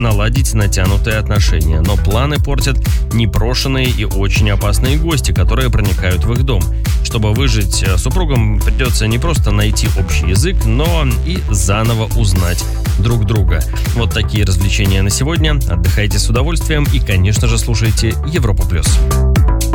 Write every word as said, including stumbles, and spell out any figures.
наладить натянутые отношения, но планы портят непрошенные и очень опасные гости, которые проникают в их дом. Чтобы выжить, супругам придется не просто найти общий язык, но и заново узнать друг друга. Вот такие развлечения на сегодня. Отдыхайте с удовольствием и, конечно же, слушайте Европа плюс.